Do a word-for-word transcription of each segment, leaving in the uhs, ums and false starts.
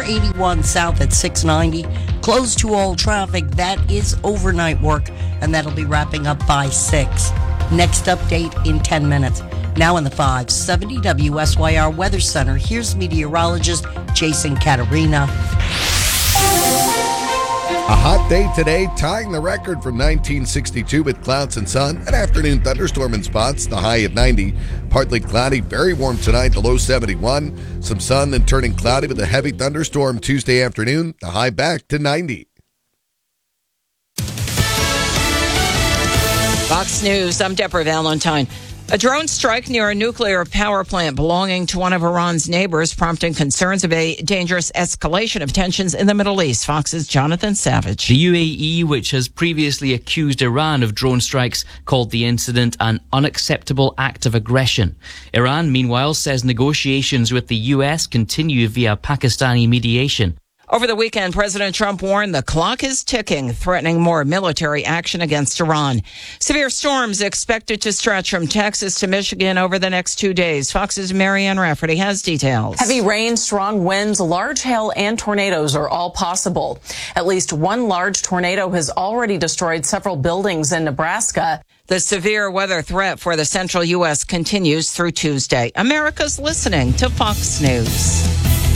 eighty-one south at six ninety. Closed to all traffic. That is overnight work, and that'll be wrapping up by six. Next update in ten minutes. Now in the five seventy W S Y R Weather Center, here's meteorologist Jason Caterina. A hot day today, tying the record from nineteen sixty-two with clouds and sun. An afternoon thunderstorm in spots, the high at ninety. Partly cloudy, very warm tonight, the low seventy-one. Some sun, then turning cloudy with a heavy thunderstorm Tuesday afternoon, the high back to ninety. Fox News, I'm Deborah Valentine. A drone strike near a nuclear power plant belonging to one of Iran's neighbors, prompting concerns of a dangerous escalation of tensions in the Middle East. Fox's Jonathan Savage. The U A E, which has previously accused Iran of drone strikes, called the incident an unacceptable act of aggression. Iran, meanwhile, says negotiations with the U S continue via Pakistani mediation. Over the weekend, President Trump warned the clock is ticking, threatening more military action against Iran. Severe storms expected to stretch from Texas to Michigan over the next two days. Fox's Marianne Rafferty has details. Heavy rain, strong winds, large hail, and tornadoes are all possible. At least one large tornado has already destroyed several buildings in Nebraska. The severe weather threat for the central U S continues through Tuesday. America's listening to Fox News.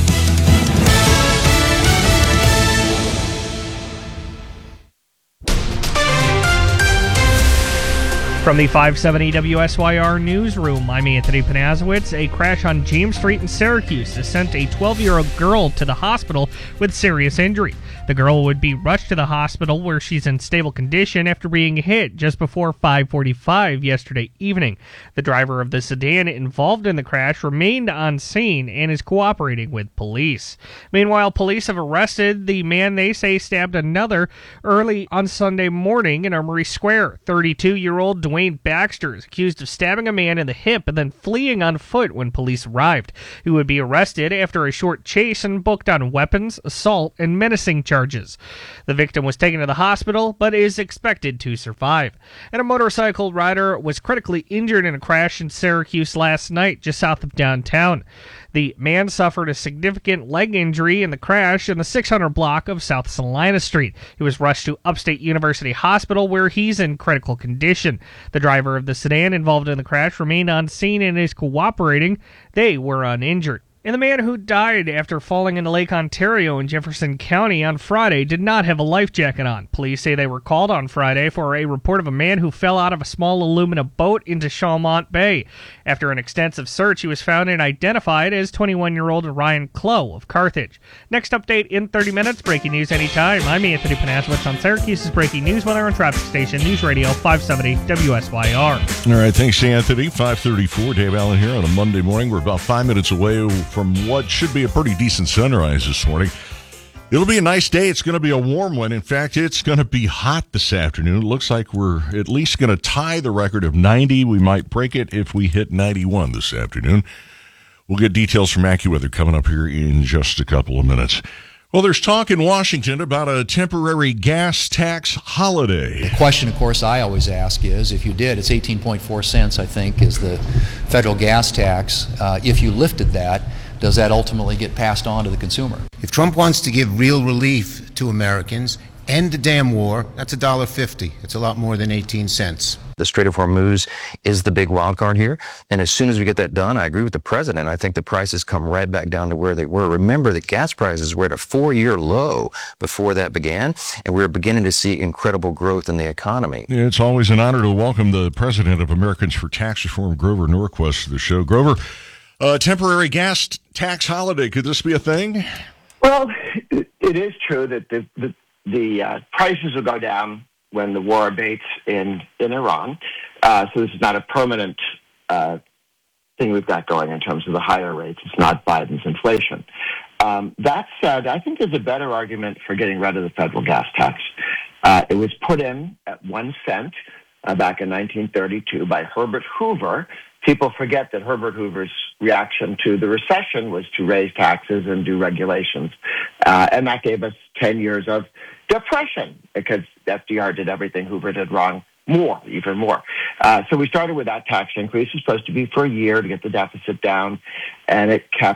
From the five seventy W S Y R newsroom, I'm Anthony Panazowitz. A crash on James Street in Syracuse has sent a twelve-year-old girl to the hospital with serious injury. The girl would be rushed to the hospital where she's in stable condition after being hit just before five forty-five yesterday evening. The driver of the sedan involved in the crash remained on scene and is cooperating with police. Meanwhile, police have arrested the man they say stabbed another early on Sunday morning in Armory Square. thirty-two-year-old Dwayne Baxter is accused of stabbing a man in the hip and then fleeing on foot when police arrived. He would be arrested after a short chase and booked on weapons, assault, and menacing charges. The victim was taken to the hospital but is expected to survive. And a motorcycle rider was critically injured in a crash in Syracuse last night just south of downtown. The man suffered a significant leg injury in the crash in the six hundred block of South Salina Street. He was rushed to Upstate University Hospital where he's in critical condition. The driver of the sedan involved in the crash remained on scene and is cooperating. They were uninjured. And the man who died after falling into Lake Ontario in Jefferson County on Friday did not have a life jacket on. Police say they were called on Friday for a report of a man who fell out of a small aluminum boat into Chaumont Bay. After an extensive search, he was found and identified as twenty-one-year-old Ryan Clough of Carthage. Next update in thirty minutes. Breaking news anytime. I'm Anthony Panazowitz on Syracuse's breaking news weather and traffic station, News Radio five seventy W S Y R. All right, thanks, Anthony. five thirty-four, Dave Allen here on a Monday morning. We're about five minutes away from what should be a pretty decent sunrise this morning. It'll be a nice day. It's going to be a warm one. In fact, it's going to be hot this afternoon. It looks like we're at least going to tie the record of ninety. We might break it if we hit ninety-one this afternoon. We'll get details from AccuWeather coming up here in just a couple of minutes. Well, there's talk in Washington about a temporary gas tax holiday. The question, of course, I always ask is, if you did, it's eighteen point four cents, I think, is the federal gas tax. Uh, if you lifted that, does that ultimately get passed on to the consumer? If Trump wants to give real relief to Americans, end the damn war, that's one dollar fifty. It's a lot more than eighteen cents. The Strait of Hormuz is the big wild card here. And as soon as we get that done, I agree with the president. I think the prices come right back down to where they were. Remember that gas prices were at a four-year low before that began, and we're beginning to see incredible growth in the economy. It's always an honor to welcome the president of Americans for Tax Reform, Grover Norquist, to the show. Grover, uh, temporary gas tax holiday, could this be a thing? Well, it is true that the, the, the uh, prices will go down when the war abates in, in Iran. Uh, so this is not a permanent uh, thing we've got going in terms of the higher rates. It's not Biden's inflation. Um, that said, I think there's a better argument for getting rid of the federal gas tax. Uh, it was put in at one cent uh, back in nineteen thirty-two by Herbert Hoover. People forget that Herbert Hoover's reaction to the recession was to raise taxes and do regulations. Uh, and that gave us ten years of depression because F D R did everything Hoover did wrong, more, even more. Uh, so we started with that tax increase. It was supposed to be for a year to get the deficit down, and it kept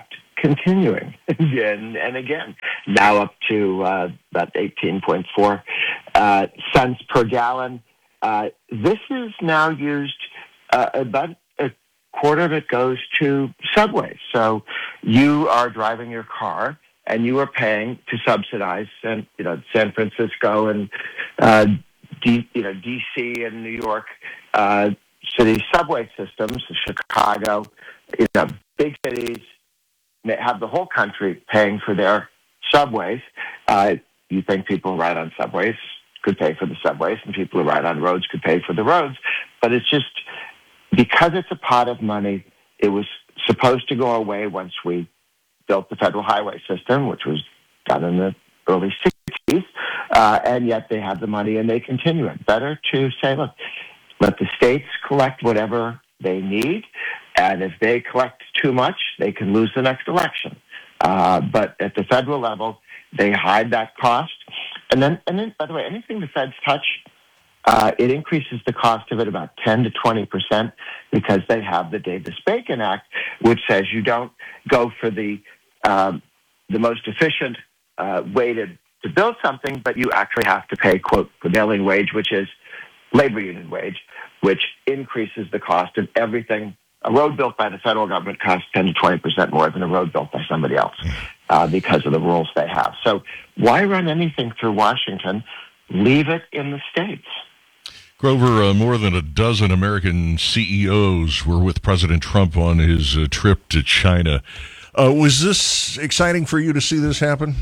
continuing again and again, now up to uh, about eighteen point four uh, cents per gallon. Uh, this is now used, uh, about a quarter of it goes to subways. So you are driving your car and you are paying to subsidize, and you know, San Francisco and uh, D, you know, D C and New York uh, city subway systems, Chicago, you know, big cities have the whole country paying for their subways. Uh, you think people who ride on subways could pay for the subways, and people who ride on roads could pay for the roads. But it's just, because it's a pot of money, it was supposed to go away once we built the federal highway system, which was done in the early sixties, uh, and yet they have the money and they continue it. Better to say, look, let the states collect whatever they need, and if they collect too much, they can lose the next election. Uh, but at the federal level, they hide that cost. And then, and then, by the way, anything the feds touch, uh, it increases the cost of it about ten to twenty percent, because they have the Davis-Bacon Act, which says you don't go for the um, the most efficient uh, way to, to build something, but you actually have to pay, quote, prevailing wage, which is labor union wage, which increases the cost of everything. A road built by the federal government costs ten to twenty percent more than a road built by somebody else uh, because of the rules they have. So why run anything through Washington? Leave it in the states. Grover, uh, more than a dozen American C E Os were with President Trump on his uh, trip to China. Uh, was this exciting for you to see this happen?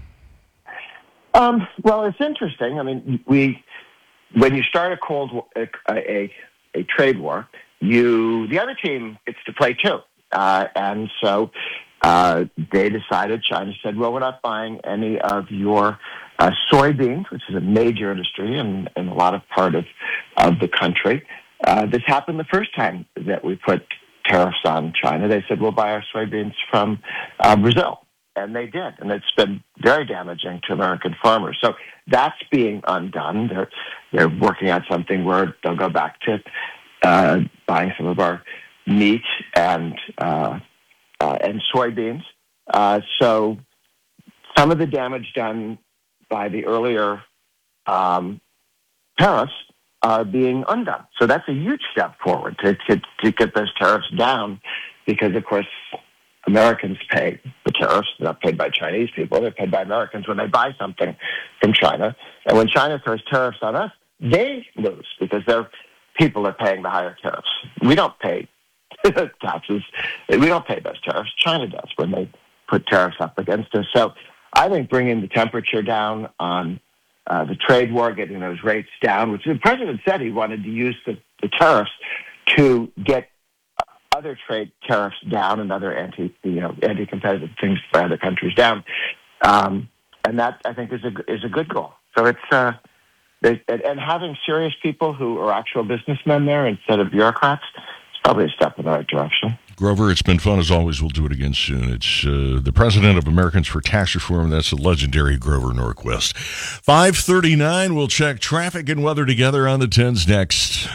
Um, well, it's interesting. I mean, we when you start a cold a, a, a trade war, you the other team gets to play too, uh, and so uh, they decided. China said, "Well, we're not buying any of your uh, soybeans, which is a major industry in, in a lot of part of of the country." Uh, this happened the first time that we put tariffs on China. They said, "We'll buy our soybeans from uh, Brazil." And they did, and it's been very damaging to American farmers. So that's being undone. They're they're working on something where they'll go back to uh, buying some of our meat and uh, uh, and soybeans. Uh, so some of the damage done by the earlier um, tariffs are being undone. So that's a huge step forward to to, to get those tariffs down, because of course Americans pay the tariffs. They're not paid by Chinese people. They're paid by Americans when they buy something from China. And when China throws tariffs on us, they lose because their people are paying the higher tariffs. We don't pay taxes. We don't pay those tariffs. China does when they put tariffs up against us. So I think bringing the temperature down on uh, the trade war, getting those rates down, which the president said he wanted to use the, the tariffs to get other trade tariffs down and other anti, you know, anti-competitive things for other countries down, um, and that I think is a is a good goal. So it's uh, they, and, and having serious people who are actual businessmen there instead of bureaucrats, it's probably a step in the right direction. Grover, it's been fun as always. We'll do it again soon. It's uh, the president of Americans for Tax Reform. That's the legendary Grover Norquist. five thirty-nine. We'll check traffic and weather together on the tens next.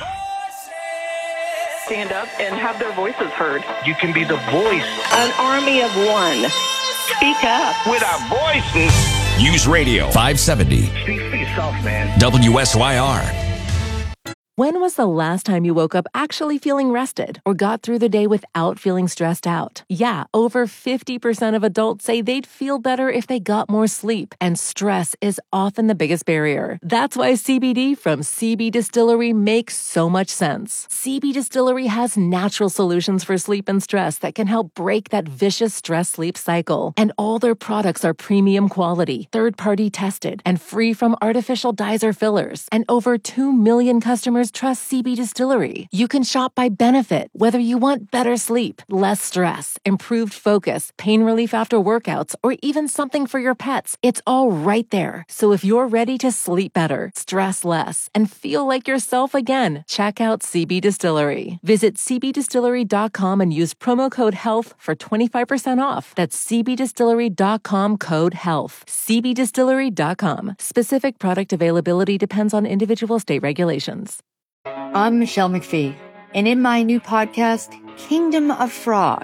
Stand up and have their voices heard. You can be the voice. An army of one. Speak up. With our voices. News Radio five seventy. Speak for yourself, man. W S Y R. When was the last time you woke up actually feeling rested or got through the day without feeling stressed out? Yeah, over fifty percent of adults say they'd feel better if they got more sleep, and stress is often the biggest barrier. That's why C B D from C B Distillery makes so much sense. C B Distillery has natural solutions for sleep and stress that can help break that vicious stress-sleep cycle. And all their products are premium quality, third-party tested, and free from artificial dyes or fillers. And over two million customers trust C B Distillery. You can shop by benefit, whether you want better sleep, less stress, improved focus, pain relief after workouts, or even something for your pets. It's all right there. So if you're ready to sleep better, stress less, and feel like yourself again, check out C B Distillery. Visit c b distillery dot com and use promo code HEALTH for twenty-five percent off. That's c b distillery dot com code HEALTH. c b distillery dot com. Specific product availability depends on individual state regulations. I'm Michelle McPhee, and in my new podcast, Kingdom of Frog,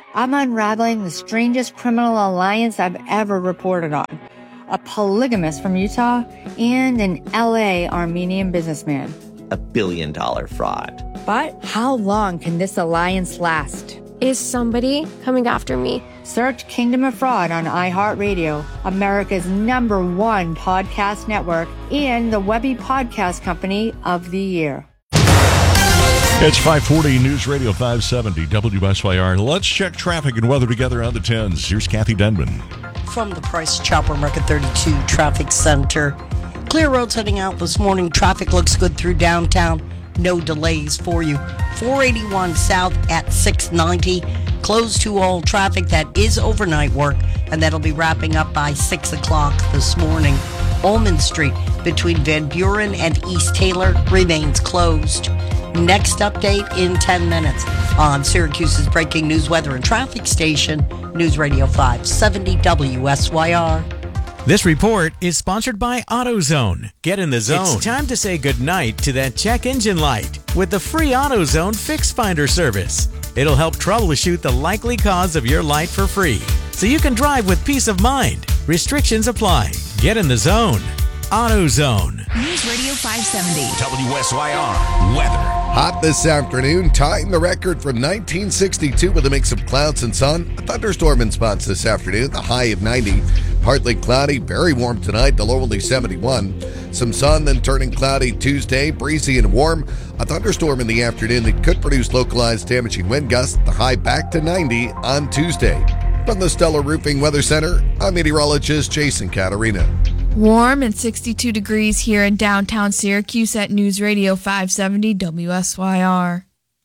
I'm unraveling the strangest criminal alliance I've ever reported on. A polygamist from Utah and an L A Armenian businessman. A billion dollar fraud. But how long can this alliance last? Is somebody coming after me? Search Kingdom of Fraud on iHeartRadio, America's number one podcast network, and the Webby Podcast Company of the Year. It's five forty News Radio five seventy W S Y R. Let's check traffic and weather together on the tens. Here's Kathy Denman. From the Price Chopper Market thirty-two Traffic Center. Clear roads heading out this morning. Traffic looks good through downtown. No delays for you. four eighty-one south at six ninety. Closed to all traffic. That is overnight work, and that'll be wrapping up by six o'clock this morning. Ullman Street between Van Buren and East Taylor remains closed. Next update in ten minutes on Syracuse's breaking news, weather, and traffic station, News Radio five seventy W S Y R. This report is sponsored by AutoZone. Get in the zone. It's time to say goodnight to that check engine light with the free AutoZone Fix Finder service. It'll help troubleshoot the likely cause of your light for free, so you can drive with peace of mind. Restrictions apply. Get in the zone. AutoZone. News Radio five seventy. W S Y R weather. Hot this afternoon, tying the record from nineteen sixty-two with a mix of clouds and sun. A thunderstorm in spots this afternoon, the high of ninety. Partly cloudy, very warm tonight, the low only seventy-one. Some sun, then turning cloudy Tuesday, breezy and warm. A thunderstorm in the afternoon that could produce localized damaging wind gusts, the high back to ninety on Tuesday. From the Stellar Roofing Weather Center, I'm meteorologist Jason Caterina. Warm and sixty-two degrees here in downtown Syracuse at News Radio five seventy W S Y R.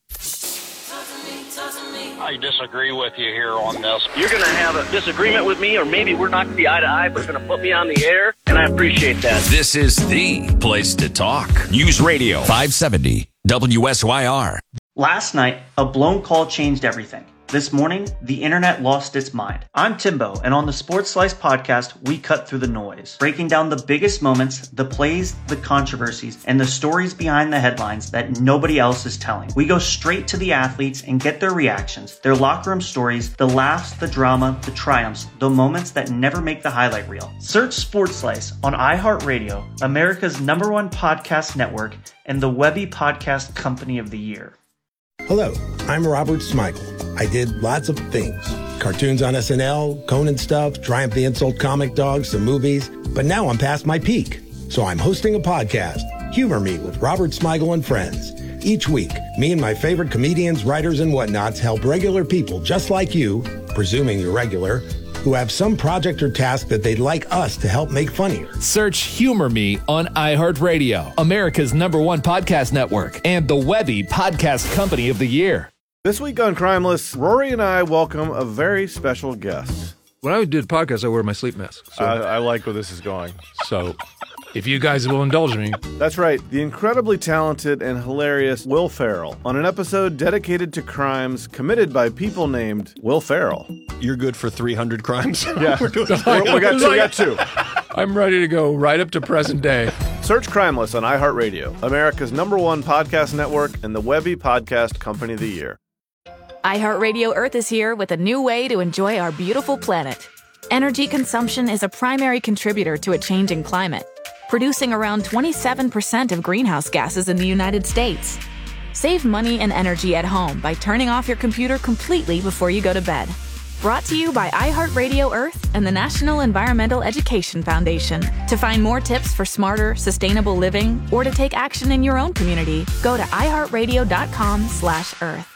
I disagree with you here on this. You're going to have a disagreement with me, or maybe we're not going to be eye to eye, but it's going to put me on the air, and I appreciate that. This is the place to talk. News Radio five seventy W S Y R. Last night, a blown call changed everything. This morning, the internet lost its mind. I'm Timbo, and on the Sports Slice podcast, we cut through the noise, breaking down the biggest moments, the plays, the controversies, and the stories behind the headlines that nobody else is telling. We go straight to the athletes and get their reactions, their locker room stories, the laughs, the drama, the triumphs, the moments that never make the highlight reel. Search Sports Slice on iHeartRadio, America's number one podcast network, and the Webby Podcast Company of the Year. Hello, I'm Robert Smigel. I did lots of things. Cartoons on S N L, Conan stuff, Triumph the Insult comic dogs, some movies. But now I'm past my peak. So I'm hosting a podcast, Humor Me with Robert Smigel and Friends. Each week, me and my favorite comedians, writers, and whatnots help regular people just like you, presuming you're regular, who have some project or task that they'd like us to help make funnier. Search Humor Me on iHeartRadio, America's number one podcast network, and the Webby Podcast Company of the Year. This week on Crimeless, Rory and I welcome a very special guest. When I do the podcast, I wear my sleep mask. So. I, I like where this is going. So, if you guys will indulge me. That's right, the incredibly talented and hilarious Will Ferrell on an episode dedicated to crimes committed by people named Will Ferrell. You're good for three hundred crimes? Yeah, We're doing We're, we, got two, we got two. I'm ready to go right up to present day. Search Crimeless on iHeartRadio, America's number one podcast network, and the Webby Podcast Company of the Year. iHeartRadio Earth is here with a new way to enjoy our beautiful planet. Energy consumption is a primary contributor to a changing climate, producing around twenty-seven percent of greenhouse gases in the United States. Save money and energy at home by turning off your computer completely before you go to bed. Brought to you by iHeartRadio Earth and the National Environmental Education Foundation. To find more tips for smarter, sustainable living, or to take action in your own community, go to iHeartRadio.com slash Earth.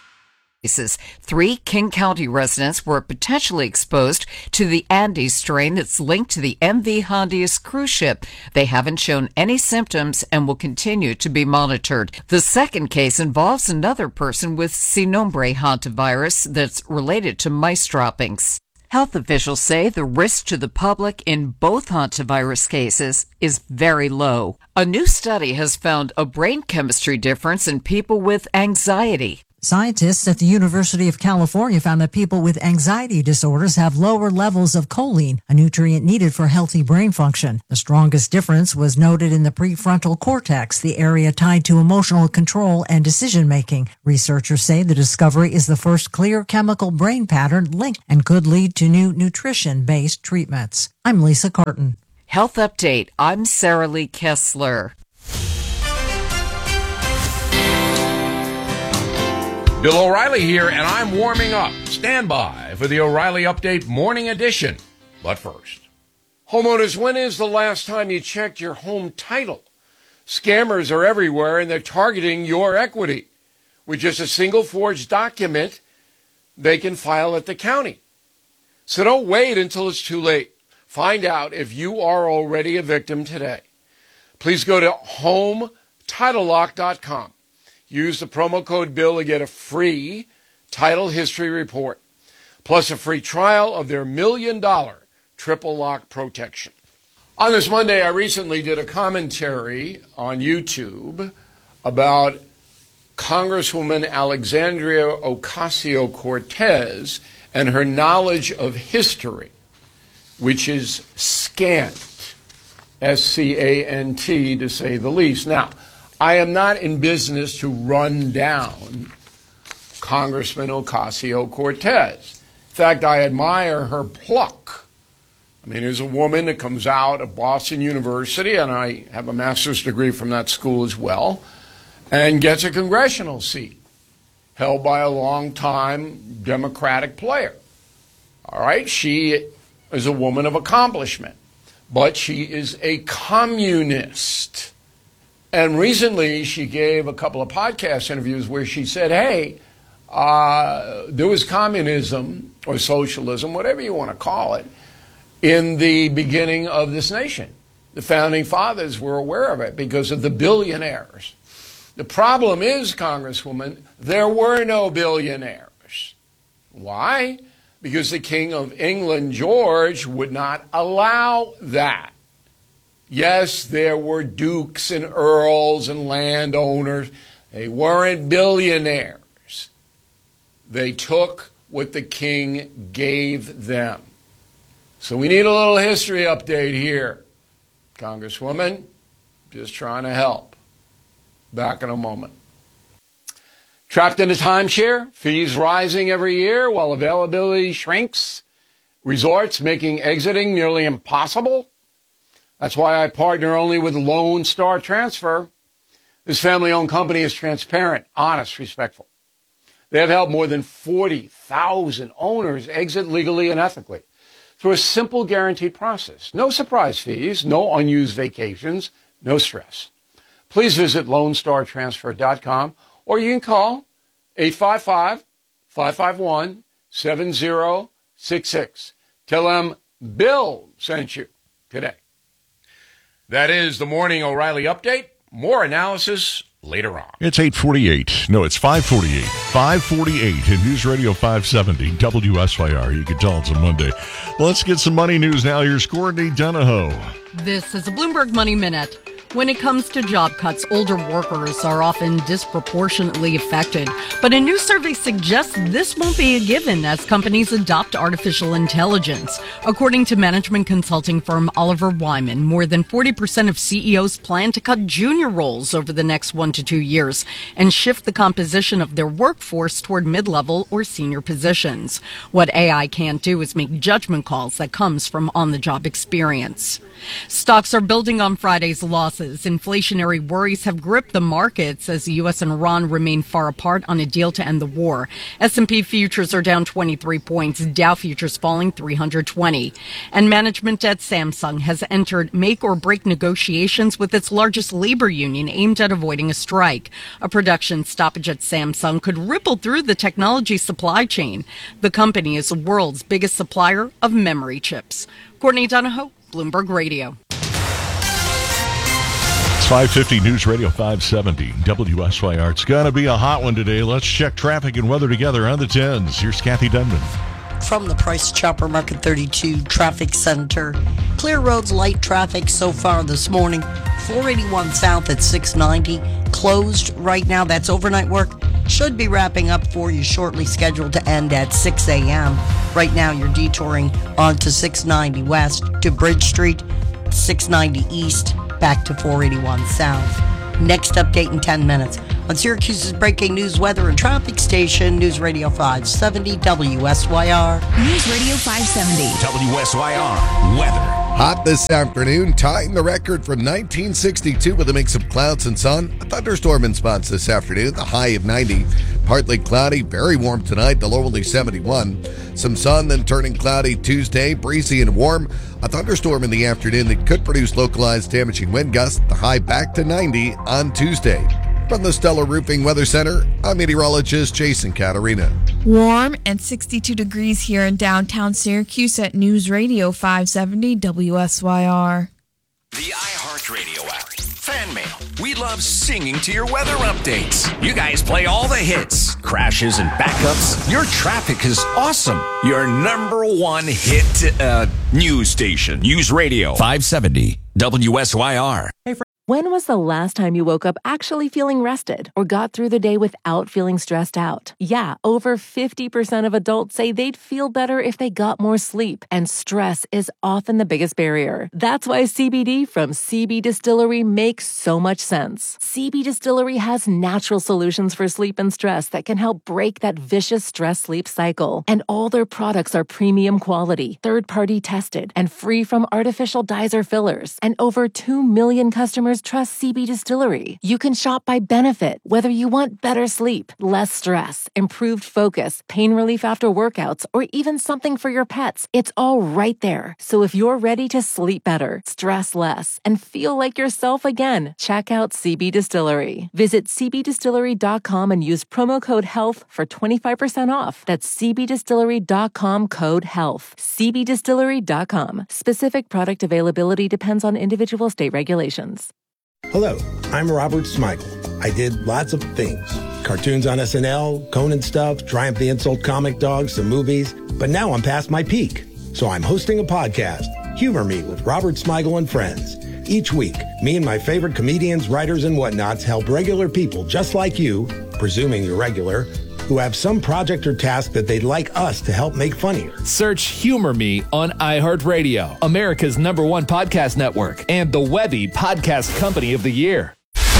Three King County residents were potentially exposed to the Andes strain that's linked to the M V Hondius cruise ship. They haven't shown any symptoms and will continue to be monitored. The second case involves another person with Sinombre hantavirus that's related to mice droppings. Health officials say the risk to the public in both hantavirus cases is very low. A new study has found a brain chemistry difference in people with anxiety. Scientists at the University of California found that people with anxiety disorders have lower levels of choline, a nutrient needed for healthy brain function. The strongest difference was noted in the prefrontal cortex, the area tied to emotional control and decision-making. Researchers say the discovery is the first clear chemical brain pattern link and could lead to new nutrition-based treatments. I'm Lisa Carton. Health Update. I'm Sarah Lee Kessler. Bill O'Reilly here, and I'm warming up. Stand by for the O'Reilly Update Morning Edition. But first, homeowners, when is the last time you checked your home title? Scammers are everywhere, and they're targeting your equity. With just a single forged document, they can file at the county. So don't wait until it's too late. Find out if you are already a victim today. Please go to home title lock dot com. Use the promo code BILL to get a free title history report, plus a free trial of their million dollar triple lock protection. On this Monday, I recently did a commentary on YouTube about Congresswoman Alexandria Ocasio-Cortez and her knowledge of history, which is scant, S C A N T to say the least. Now, I am not in business to run down Congressman Ocasio-Cortez. In fact, I admire her pluck. I mean, there's a woman that comes out of Boston University, and I have a master's degree from that school as well, and gets a congressional seat held by a longtime Democratic player. All right, she is a woman of accomplishment, but she is a communist. And recently, she gave a couple of podcast interviews where she said, hey, uh, there was communism or socialism, whatever you want to call it, in the beginning of this nation. The founding fathers were aware of it because of the billionaires. The problem is, Congresswoman, there were no billionaires. Why? Because the King of England, George, would not allow that. Yes, there were dukes and earls and landowners. They weren't billionaires. They took what the king gave them. So we need a little history update here. Congresswoman, just trying to help. Back in a moment. Trapped in a timeshare, fees rising every year while availability shrinks, resorts making exiting nearly impossible. That's why I partner only with Lone Star Transfer. This family-owned company is transparent, honest, respectful. They have helped more than forty thousand owners exit legally and ethically through a simple guaranteed process. No surprise fees, no unused vacations, no stress. Please visit lone star transfer dot com or you can call eight five five, five five one, seven zero six six. Tell them Bill sent you today. That is the Morning O'Reilly Update. More analysis later on. It's eight forty-eight. No, it's five forty-eight. five forty-eight in News Radio five seventy W S Y R. You can tell it's a Monday. Let's get some money news now. Here's Courtney Donahoe. This is a Bloomberg Money Minute. When it comes to job cuts, older workers are often disproportionately affected. But a new survey suggests this won't be a given as companies adopt artificial intelligence. According to management consulting firm Oliver Wyman, more than forty percent of C E Os plan to cut junior roles over the next one to two years and shift the composition of their workforce toward mid-level or senior positions. What A I can't do is make judgment calls that comes from on-the-job experience. Stocks are building on Friday's losses. Inflationary worries have gripped the markets as the U S and Iran remain far apart on a deal to end the war. S and P futures are down twenty-three points, Dow futures falling three hundred twenty. And management at Samsung has entered make-or-break negotiations with its largest labor union aimed at avoiding a strike. A production stoppage at Samsung could ripple through the technology supply chain. The company is the world's biggest supplier of memory chips. Courtney Donahoe, Bloomberg Radio. It's five fifty News Radio five seventy W S Y R. It's going to be a hot one today. Let's check traffic and weather together on the tens. Here's Kathy Denman. From the Price Chopper Market thirty-two Traffic Center. Clear roads, light traffic so far this morning. four eighty-one south at six ninety. Closed right now. That's overnight work. should be wrapping up for you shortly, scheduled to end at six a.m. Right now, you're detouring onto six ninety West to Bridge Street, six ninety East, back to four eighty-one South. Next update in ten minutes on Syracuse's breaking news, weather, and traffic station, News Radio five seventy W S Y R. News Radio five seventy. W S Y R weather. Hot this afternoon, tying the record from nineteen sixty-two with a mix of clouds and sun. A thunderstorm in spots this afternoon, the high of ninety. Partly cloudy, very warm tonight, the low only seventy-one. Some sun, then turning cloudy Tuesday, breezy and warm. A thunderstorm in the afternoon that could produce localized damaging wind gusts, the high back to ninety on Tuesday. From the Stellar Roofing Weather Center, I'm meteorologist Jason Caterina. Warm and sixty-two degrees here in downtown Syracuse at News Radio five seventy W S Y R. The iHeartRadio app. Fan mail. We love singing to your weather updates. You guys play all the hits, crashes, and backups. Your traffic is awesome. Your number one hit uh, news station. News Radio five seventy W S Y R. Hey, when was the last time you woke up actually feeling rested or got through the day without feeling stressed out? Yeah, over fifty percent of adults say they'd feel better if they got more sleep, and stress is often the biggest barrier. That's why C B D from C B Distillery makes so much sense. C B Distillery has natural solutions for sleep and stress that can help break that vicious stress-sleep cycle. And all their products are premium quality, third-party tested, and free from artificial dyes or fillers. And over two million customers trust C B Distillery. You can shop by benefit, whether you want better sleep, less stress, improved focus, pain relief after workouts, or even something for your pets. It's all right there. So if you're ready to sleep better, stress less, and feel like yourself again, check out C B Distillery. Visit c b distillery dot com and use promo code HEALTH for twenty-five percent off. That's c b distillery dot com code HEALTH. c b distillery dot com. Specific product availability depends on individual state regulations. Hello, I'm Robert Smigel. I did lots of things. Cartoons on S N L, Conan stuff, Triumph the Insult comic dogs, some movies. But now I'm past my peak. So I'm hosting a podcast, Humor Me with Robert Smigel and Friends. Each week, me and my favorite comedians, writers, and whatnots help regular people just like you, presuming you're regular, who have some project or task that they'd like us to help make funnier. Search Humor Me on iHeartRadio, America's number one podcast network, and the Webby Podcast Company of the Year.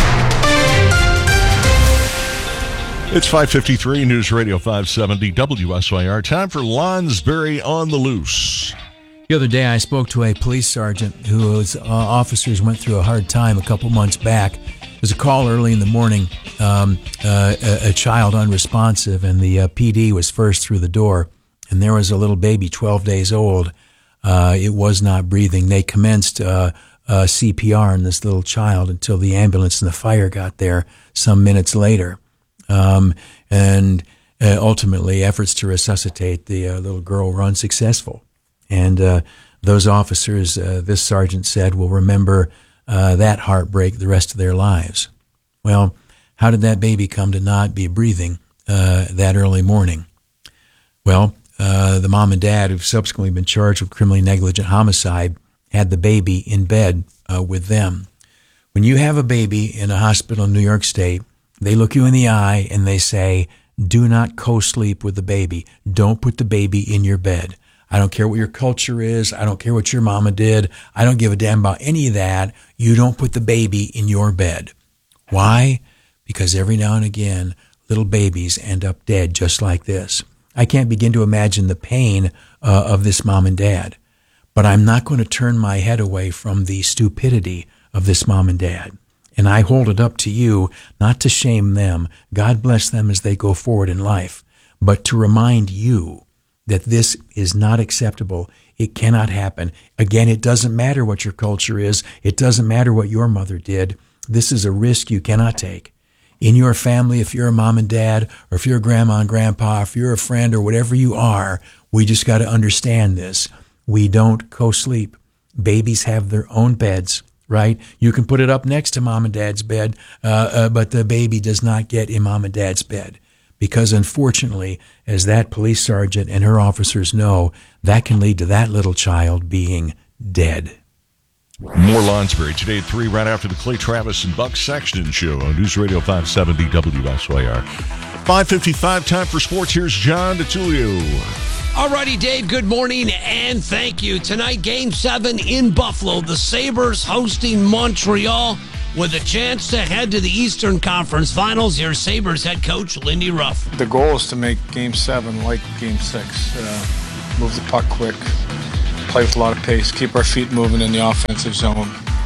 It's five fifty-three, News Radio five seventy W S Y R. Time for Lonsberry on the Loose. The other day, I spoke to a police sergeant whose uh, officers went through a hard time a couple months back. There was a call early in the morning, um, uh, a, a child unresponsive, and the uh, P D was first through the door, and there was a little baby, twelve days old. Uh, it was not breathing. They commenced uh, uh, C P R on this little child until the ambulance and the fire got there some minutes later. Um, and uh, ultimately, efforts to resuscitate the uh, little girl were unsuccessful. And uh, those officers, uh, this sergeant said, will remember uh, that heartbreak the rest of their lives. Well, how did that baby come to not be breathing uh, that early morning? Well, uh, the mom and dad, who've subsequently been charged with criminally negligent homicide, had the baby in bed uh, with them. When you have a baby in a hospital in New York State, they look you in the eye and they say, do not co-sleep with the baby. Don't put the baby in your bed. I don't care what your culture is. I don't care what your mama did. I don't give a damn about any of that. You don't put the baby in your bed. Why? Because every now and again, little babies end up dead just like this. I can't begin to imagine the pain uh, of this mom and dad. But I'm not going to turn my head away from the stupidity of this mom and dad. And I hold it up to you, not to shame them. God bless them as they go forward in life. But to remind you that this is not acceptable. It cannot happen. Again, it doesn't matter what your culture is. It doesn't matter what your mother did. This is a risk you cannot take. In your family, if you're a mom and dad, or if you're a grandma and grandpa, if you're a friend or whatever you are, we just got to understand this. We don't co-sleep. Babies have their own beds, right? You can put it up next to mom and dad's bed, uh, uh, but the baby does not get in mom and dad's bed. Because unfortunately, as that police sergeant and her officers know, that can lead to that little child being dead. More Lonsberry today at three, right after the Clay Travis and Buck Sexton show on News Radio five seventy W S Y R. five fifty-five, time for sports. Here's John DeTulio. Alrighty, Dave, good morning and thank you. Tonight, Game seven in Buffalo. The Sabres hosting Montreal with a chance to head to the Eastern Conference Finals. Here's Sabres head coach Lindy Ruff. The goal is to make Game seven like Game six. Uh, move the puck quick, play with a lot of pace, keep our feet moving in the offensive zone,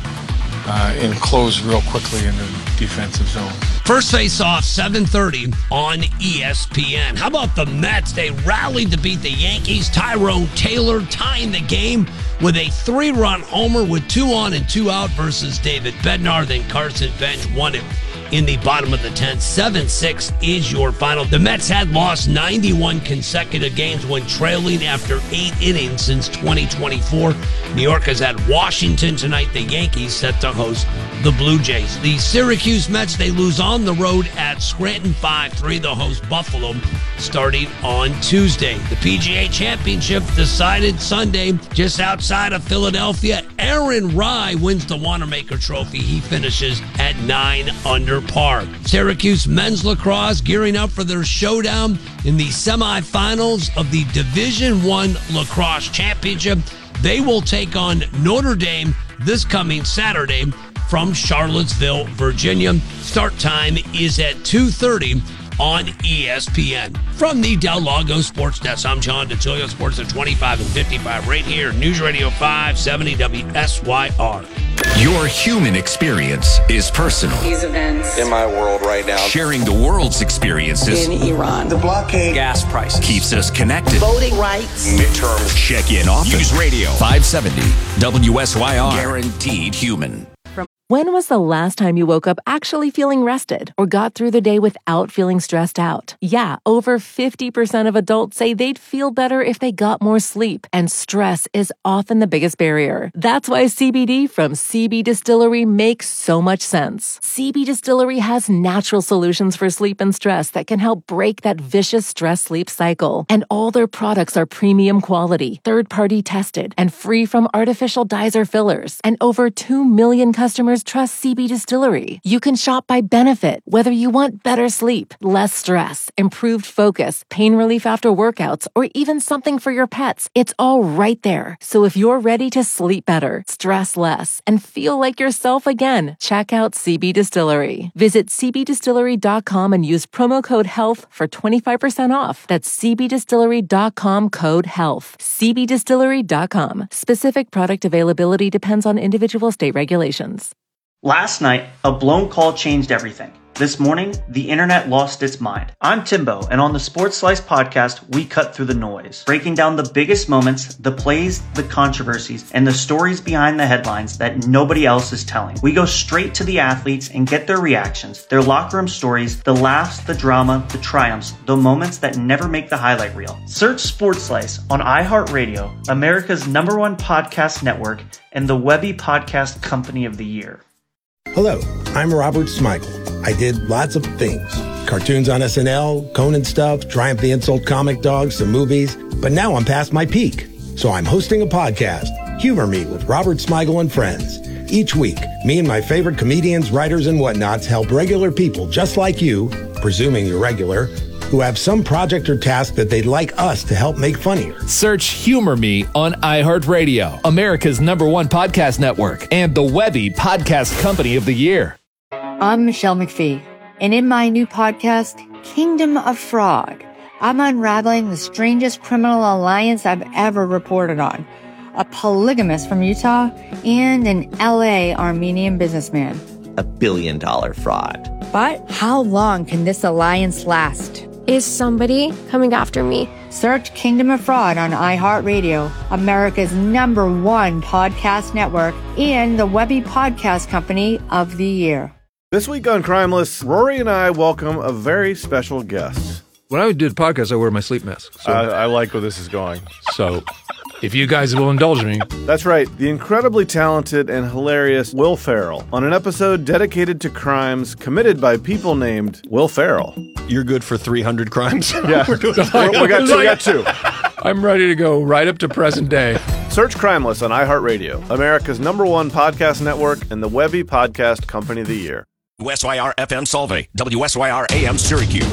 uh, and close real quickly in the defensive zone. First face-off, seven thirty on E S P N. How about the Mets? They rallied to beat the Yankees. Tyrone Taylor tying the game with a three-run homer with two on and two out versus David Bednar. Then Carson Bench won it in the bottom of the tenth. seven six is your final. The Mets had lost ninety-one consecutive games when trailing after eight innings since twenty twenty-four. New York has had Washington tonight. The Yankees set to host the Blue Jays. The Syracuse Mets, they lose on the road at Scranton five three. They'll host Buffalo starting on Tuesday. The P G A Championship decided Sunday just outside of Philadelphia. Aaron Rai wins the Wanamaker Trophy. He finishes at nine under par. Syracuse men's lacrosse gearing up for their showdown in the semifinals of the Division One Lacrosse Championship. They will take on Notre Dame this coming Saturday from Charlottesville, Virginia. Start time is at two thirty on E S P N. From the Del Lago Sports Desk, I'm John DeTulio. Sports at twenty-five and fifty-five right here, News Radio five seventy W S Y R. Your human experience is personal. These events in my world right now. Sharing the world's experiences in Iran, the blockade, gas prices, keeps us connected. Voting rights, midterms, check in often. News Radio five seventy W S Y R. Guaranteed human. When was the last time you woke up actually feeling rested or got through the day without feeling stressed out? Yeah, over fifty percent of adults say they'd feel better if they got more sleep, and stress is often the biggest barrier. That's why C B D from C B Distillery makes so much sense. C B Distillery has natural solutions for sleep and stress that can help break that vicious stress-sleep cycle. And all their products are premium quality, third-party tested, and free from artificial dyes or fillers. And over two million customers trust C B Distillery. You can shop by benefit, whether you want better sleep, less stress, improved focus, pain relief after workouts, or even something for your pets. It's all right there. So if you're ready to sleep better, stress less, and feel like yourself again, check out C B Distillery. Visit c b distillery dot com and use promo code HEALTH for twenty-five percent off. That's c b distillery dot com code HEALTH. c b distillery dot com. Specific product availability depends on individual state regulations. Last night, a blown call changed everything. This morning, the internet lost its mind. I'm Timbo, and on the Sports Slice podcast, we cut through the noise, breaking down the biggest moments, the plays, the controversies, and the stories behind the headlines that nobody else is telling. We go straight to the athletes and get their reactions, their locker room stories, the laughs, the drama, the triumphs, the moments that never make the highlight reel. Search Sports Slice on iHeartRadio, America's number one podcast network, and the Webby Podcast Company of the Year. Hello, I'm Robert Smigel. I did lots of things. Cartoons on S N L, Conan stuff, Triumph the Insult comic dogs, some movies. But now I'm past my peak. So I'm hosting a podcast, Humor Me with Robert Smigel and Friends. Each week, me and my favorite comedians, writers, and whatnots help regular people just like you, presuming you're regular, who have some project or task that they'd like us to help make funnier. Search Humor Me on iHeartRadio, America's number one podcast network, and the Webby Podcast Company of the Year. I'm Michelle McPhee, and in my new podcast, Kingdom of Fraud, I'm unraveling the strangest criminal alliance I've ever reported on. A polygamist from Utah and an L A Armenian businessman. A billion dollar fraud. But how long can this alliance last? Is somebody coming after me? Search Kingdom of Fraud on iHeartRadio, America's number one podcast network, and the Webby Podcast Company of the Year. This week on Crimeless, Rory and I welcome a very special guest. When I did podcasts, I wear my sleep mask. So. I, I like where this is going. So, if you guys will indulge me. That's right, the incredibly talented and hilarious Will Ferrell on an episode dedicated to crimes committed by people named Will Ferrell. You're good for three hundred crimes? Yeah, we got two. We got two. I'm ready to go right up to present day. Search Crimeless on iHeartRadio, America's number one podcast network, and the Webby Podcast Company of the Year. W S Y R F M Solvay, W S Y R A M Syracuse.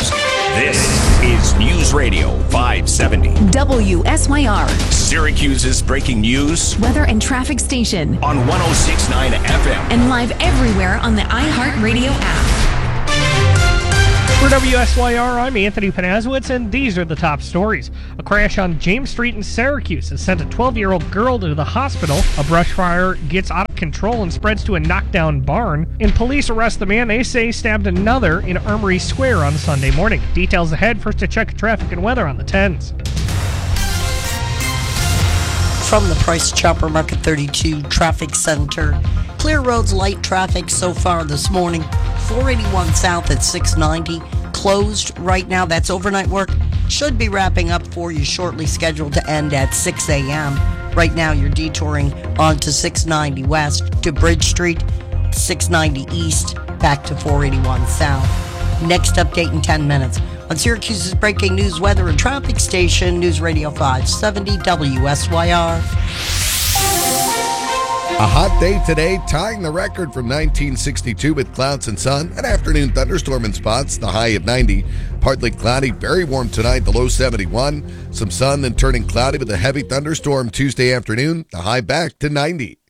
This is News Radio five seventy. W S Y R. Syracuse's breaking news. Weather and traffic station. On one oh six point nine F M. And live everywhere on the iHeartRadio app. For W S Y R, I'm Anthony Panazowitz, and these are the top stories. A crash on James Street in Syracuse has sent a twelve-year-old girl to the hospital. A brush fire gets out of control and spreads to a knockdown barn. And police arrest the man they say stabbed another in Armory Square on Sunday morning. Details ahead. First, to check traffic and weather on the tens. From the Price Chopper Market thirty-two Traffic Center. Clear roads, light traffic so far this morning. four eighty-one south at six ninety. Closed right now. That's overnight work. Should be wrapping up for you shortly, scheduled to end at six a.m. Right now you're detouring onto six ninety west to Bridge Street, six ninety east, back to four eighty-one south. Next update in ten minutes. On Syracuse's breaking news, weather, and traffic station, News Radio five seventy W S Y R. A hot day today, tying the record from nineteen sixty-two with clouds and sun. An afternoon thunderstorm in spots, the high at ninety. Partly cloudy, very warm tonight, the low seventy-one. Some sun, then turning cloudy with a heavy thunderstorm Tuesday afternoon, the high back to ninety.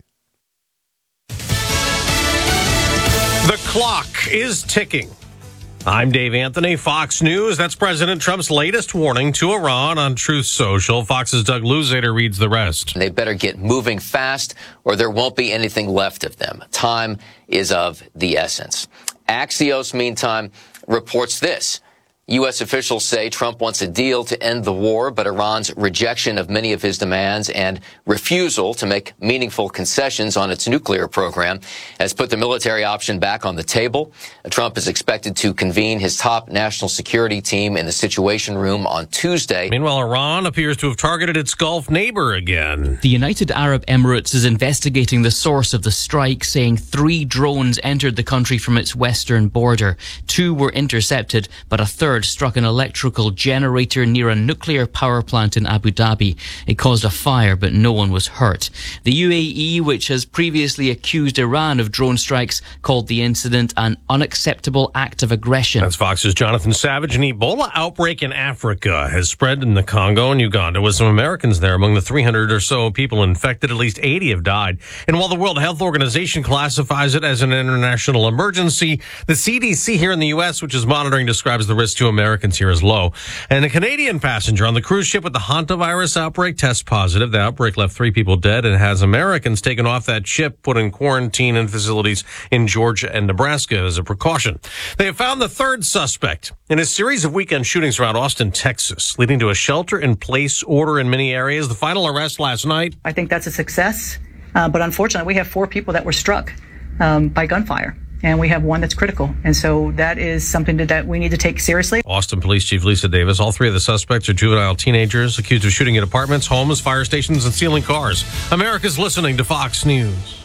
The clock is ticking. I'm Dave Anthony, Fox News. That's President Trump's latest warning to Iran on Truth Social. Fox's Doug Luzader reads the rest. They better get moving fast or there won't be anything left of them. Time is of the essence. Axios, meantime, reports this. U S officials say Trump wants a deal to end the war, but Iran's rejection of many of his demands and refusal to make meaningful concessions on its nuclear program has put the military option back on the table. Trump is expected to convene his top national security team in the Situation Room on Tuesday. Meanwhile, Iran appears to have targeted its Gulf neighbor again. The United Arab Emirates is investigating the source of the strike, saying three drones entered the country from its western border. Two were intercepted, but a third struck an electrical generator near a nuclear power plant in Abu Dhabi. It caused a fire, but no one was hurt. The U A E, which has previously accused Iran of drone strikes, called the incident an unacceptable act of aggression. That's Fox's Jonathan Savage. An Ebola outbreak in Africa has spread in the Congo and Uganda, with some Americans there. Among the three hundred or so people infected, at least eighty have died. And while the World Health Organization classifies it as an international emergency, the C D C here in the U S, which is monitoring, describes the risk to Americans here as low. And a Canadian passenger on the cruise ship with the hantavirus outbreak tests positive. The outbreak left three people dead and has Americans taken off that ship, put in quarantine in facilities in Georgia and Nebraska as a precaution. They have found the third suspect in a series of weekend shootings around Austin, Texas, leading to a shelter-in-place order in many areas. The final arrest last night. I think that's a success, uh, but unfortunately, we have four people that were struck um, by gunfire. And we have one that's critical. And so that is something that, that we need to take seriously. Austin Police Chief Lisa Davis. All three of the suspects are juvenile teenagers accused of shooting at apartments, homes, fire stations, and stealing cars. America's listening to Fox News.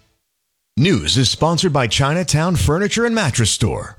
News is sponsored by Chinatown Furniture and Mattress Store.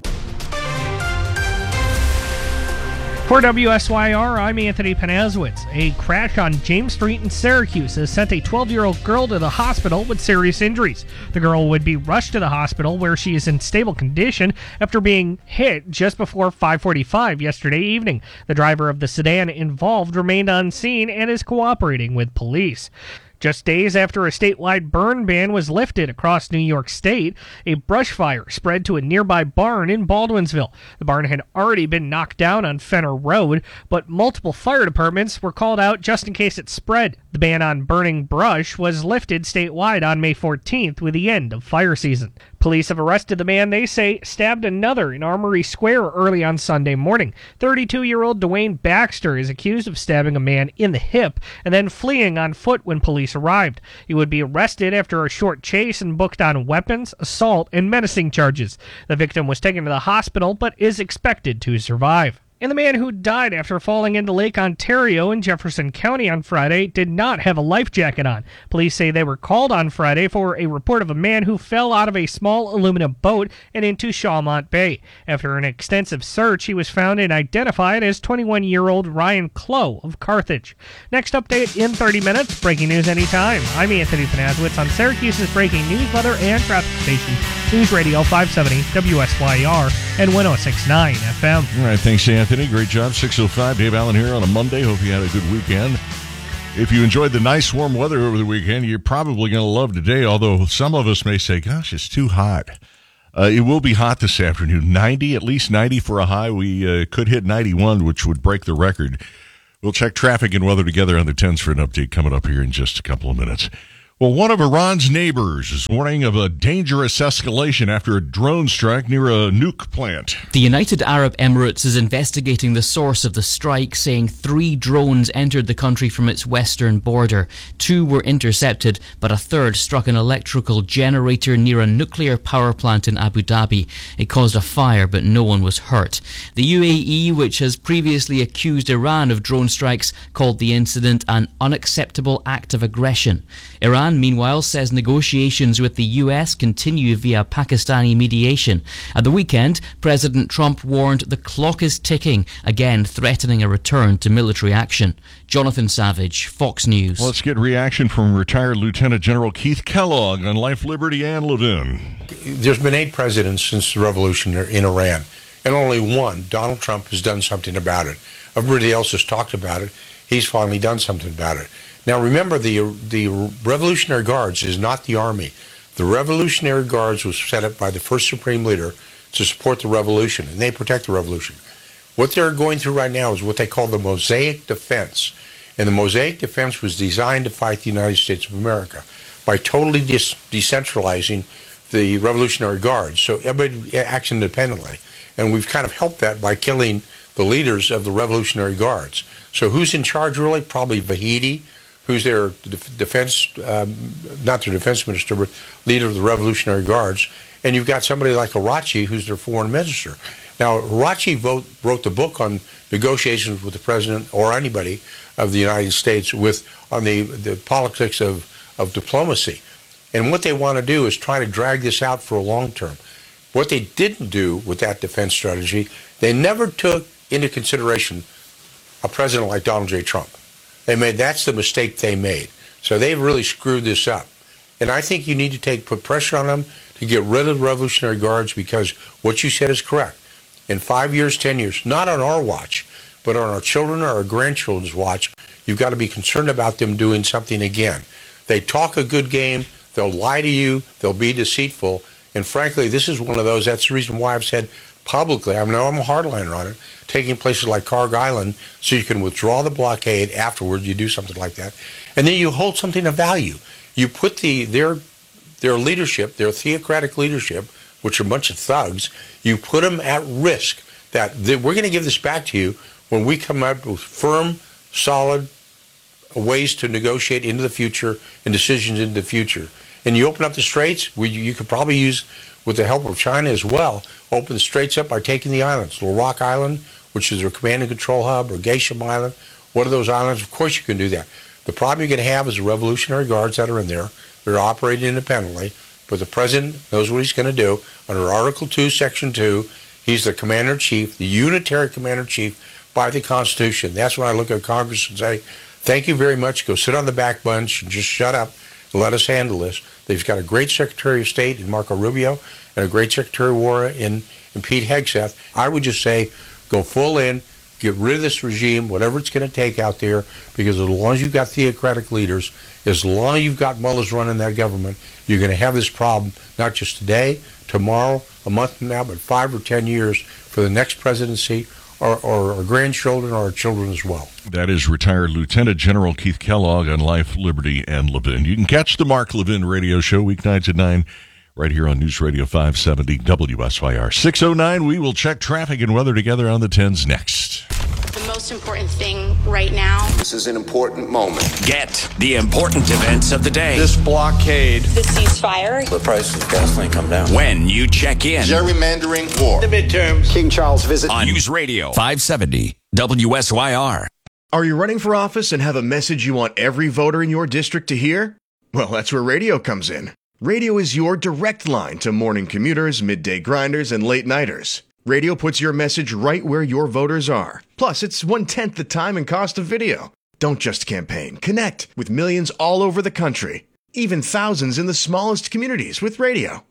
For W S Y R, I'm Anthony Panazowitz. A crash on James Street in Syracuse has sent a twelve-year-old girl to the hospital with serious injuries. The girl would be rushed to the hospital where she is in stable condition after being hit just before five forty-five yesterday evening. The driver of the sedan involved remained on scene and is cooperating with police. Just days after a statewide burn ban was lifted across New York State, a brush fire spread to a nearby barn in Baldwinsville. The barn had already been knocked down on Fenner Road, but multiple fire departments were called out just in case it spread. The ban on burning brush was lifted statewide on May fourteenth with the end of fire season. Police have arrested the man they say stabbed another in Armory Square early on Sunday morning. thirty-two-year-old Dwayne Baxter is accused of stabbing a man in the hip and then fleeing on foot when police arrived. He would be arrested after a short chase and booked on weapons, assault, and menacing charges. The victim was taken to the hospital but is expected to survive. And the man who died after falling into Lake Ontario in Jefferson County on Friday did not have a life jacket on. Police say they were called on Friday for a report of a man who fell out of a small aluminum boat and into Shawmont Bay. After an extensive search, he was found and identified as twenty-one-year-old Ryan Clough of Carthage. Next update in thirty minutes. Breaking news anytime. I'm Anthony Panazowitz on Syracuse's breaking news, weather, and traffic station. News Radio five seventy W S Y R and one oh six point nine F M. All right, thanks, Anthony. Great job. six oh five, Dave Allen here on a Monday. Hope you had a good weekend. If you enjoyed the nice warm weather over the weekend, you're probably going to love today, although some of us may say, gosh, it's too hot. Uh, it will be hot this afternoon. ninety, at least ninety for a high. We uh, could hit ninety-one, which would break the record. We'll check traffic and weather together on the tens for an update coming up here in just a couple of minutes. Well, one of Iran's neighbors is warning of a dangerous escalation after a drone strike near a nuke plant. The United Arab Emirates is investigating the source of the strike, saying three drones entered the country from its western border. Two were intercepted, but a third struck an electrical generator near a nuclear power plant in Abu Dhabi. It caused a fire, but no one was hurt. The U A E, which has previously accused Iran of drone strikes, called the incident an unacceptable act of aggression. Iran, meanwhile, says negotiations with the U S continue via Pakistani mediation. At the weekend, President Trump warned the clock is ticking, again threatening a return to military action. Jonathan Savage, Fox News. Let's get reaction from retired Lieutenant General Keith Kellogg on Life, Liberty, and Levin. There's been eight presidents since the revolution in Iran, and only one, Donald Trump, has done something about it. Everybody else has talked about it. He's finally done something about it. Now, remember, the the Revolutionary Guards is not the Army. The Revolutionary Guards was set up by the first Supreme Leader to support the revolution, and they protect the revolution. What they're going through right now is what they call the Mosaic Defense. And the Mosaic Defense was designed to fight the United States of America by totally dis- decentralizing the Revolutionary Guards, so everybody acts independently. And we've kind of helped that by killing the leaders of the Revolutionary Guards. So who's in charge, really? Probably Vahidi, who's their defense, um, not their defense minister, but leader of the Revolutionary Guards. And you've got somebody like Arachi, who's their foreign minister. Now, Arachi vote, wrote the book on negotiations with the president or anybody of the United States with on the, the politics of, of diplomacy. And what they want to do is try to drag this out for a long term. What they didn't do with that defense strategy, they never took into consideration a president like Donald J. Trump. They made that's the mistake they made. So they've really screwed this up. And I think you need to take put pressure on them to get rid of the Revolutionary Guards, because what you said is correct. In five years, ten years, not on our watch, but on our children or our grandchildren's watch, you've got to be concerned about them doing something again. They talk a good game, they'll lie to you, they'll be deceitful, and frankly, this is one of those, that's the reason why I've said publicly, I know I'm a hardliner on it, taking places like Carg Island so you can withdraw the blockade afterward, you do something like that, and then you hold something of value. You put the their their leadership, their theocratic leadership, which are a bunch of thugs, you put them at risk that they, we're going to give this back to you when we come up with firm, solid ways to negotiate into the future and decisions into the future. And you open up the straits, we, you could probably use, with the help of China as well, open the straits up by taking the islands. Little Rock Island, which is their command and control hub, or Geisham Island, one of those islands, of course you can do that. The problem you're going to have is the Revolutionary Guards that are in there. They're operating independently, but the president knows what he's going to do. Under Article two, Section two, he's the commander-in-chief, the unitary commander-in-chief by the Constitution. That's when I look at Congress and say, thank you very much. Go sit on the back bench and just shut up and let us handle this. They've got a great Secretary of State in Marco Rubio and a great Secretary of War in, in Pete Hegseth. I would just say go full in, get rid of this regime, whatever it's going to take out there, because as long as you've got theocratic leaders, as long as you've got mullahs running that government, you're going to have this problem, not just today, tomorrow, a month from now, but five or ten years for the next presidency, or, or our grandchildren, or our children as well. That is retired Lieutenant General Keith Kellogg on Life, Liberty, and Levin. You can catch the Mark Levin radio show weeknights at nine right here on News Radio five seventy W S Y R. six oh nine, we will check traffic and weather together on the tens next. The most important thing right now. This is an important moment. Get the important events of the day. This blockade. The ceasefire. The price of gasoline come down. When you check in. Gerrymandering war. The midterms. King Charles visit. On News Radio five seventy W S Y R. Are you running for office and have a message you want every voter in your district to hear? Well, that's where radio comes in. Radio is your direct line to morning commuters, midday grinders, and late-nighters. Radio puts your message right where your voters are. Plus, it's one-tenth the time and cost of video. Don't just campaign. Connect with millions all over the country. Even thousands in the smallest communities with radio.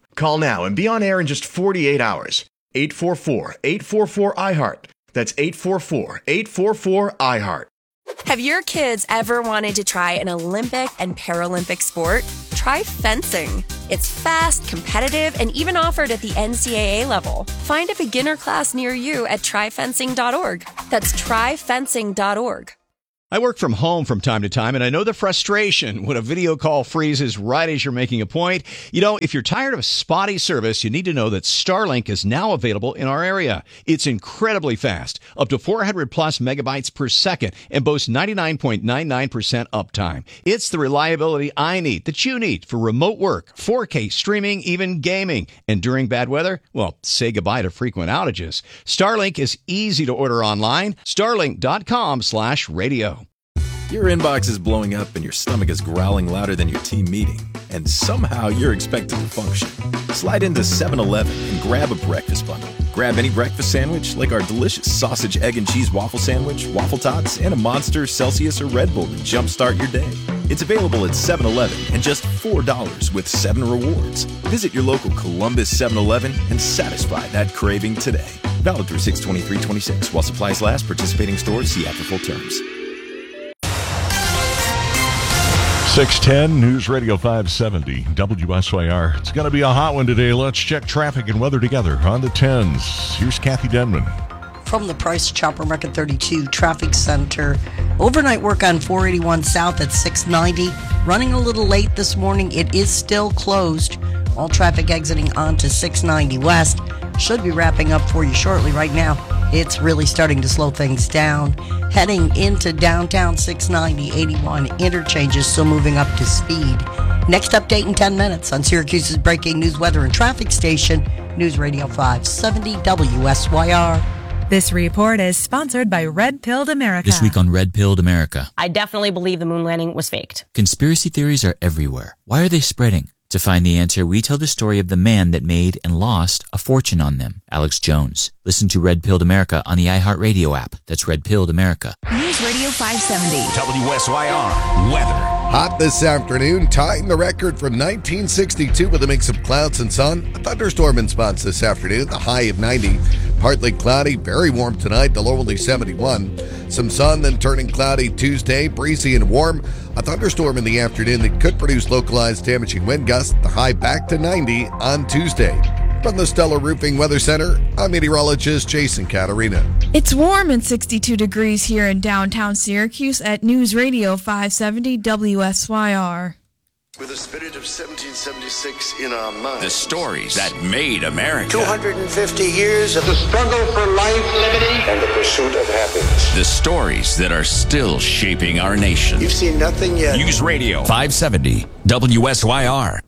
Call now and be on air in just forty-eight hours. eight four four, eight four four, I heart. That's eight four four, eight four four, I heart. Have your kids ever wanted to try an Olympic and Paralympic sport? Try fencing. It's fast, competitive, and even offered at the N C double A level. Find a beginner class near you at try fencing dot org. That's try fencing dot org. I work from home from time to time, and I know the frustration when a video call freezes right as you're making a point. You know, if you're tired of spotty service, you need to know that Starlink is now available in our area. It's incredibly fast, up to four hundred plus megabytes per second, and boasts ninety-nine point nine nine percent uptime. It's the reliability I need, that you need, for remote work, four K streaming, even gaming. And during bad weather, well, say goodbye to frequent outages. Starlink is easy to order online. Starlink dot com slash radio. Your inbox is blowing up and your stomach is growling louder than your team meeting, and somehow you're expected to function. Slide into seven eleven and grab a breakfast bundle. Grab any breakfast sandwich like our delicious sausage, egg, and cheese waffle sandwich, waffle tots, and a Monster, Celsius, or Red Bull to jumpstart your day. It's available at seven eleven and just four dollars with seven rewards. Visit your local Columbus seven eleven and satisfy that craving today. Valid through six twenty-three twenty-six. While supplies last, participating stores see after full terms. six ten News Radio five seventy W S Y R. It's going to be a hot one today. Let's check traffic and weather together on the tens. Here's Kathy Denman. From the Price Chopper Market thirty-two Traffic Center. Overnight work on four eighty-one South at six ninety. Running a little late this morning. It is still closed. All traffic exiting onto six ninety West. Should be wrapping up for you shortly. Right now, it's really starting to slow things down. Heading into downtown six ninety, eighty-one interchanges, still moving up to speed. Next update in ten minutes on Syracuse's breaking news, weather, and traffic station, News Radio five seventy W S Y R. This report is sponsored by Red Pilled America. This week on Red Pilled America. I definitely believe the moon landing was faked. Conspiracy theories are everywhere. Why are they spreading? To find the answer, we tell the story of the man that made and lost a fortune on them, Alex Jones. Listen to Red Pilled America on the iHeartRadio app. That's Red Pilled America. News Radio five seventy. W S Y R weather. Hot this afternoon, tying the record from nineteen sixty-two with a mix of clouds and sun. A thunderstorm in spots this afternoon, the high of ninety. Partly cloudy, very warm tonight, the low only seventy-one. Some sun, then turning cloudy Tuesday, breezy and warm. A thunderstorm in the afternoon that could produce localized damaging wind gusts, the high back to ninety on Tuesday. From the Stellar Roofing Weather Center, I'm meteorologist Jason Caterina. It's warm and sixty-two degrees here in downtown Syracuse at News Radio five seventy W S Y R. With the spirit of seventeen seventy-six in our minds. The stories that made America. two hundred fifty years of the struggle for life, liberty, and the pursuit of happiness. The stories that are still shaping our nation. You've seen nothing yet. News Radio five seventy W S Y R.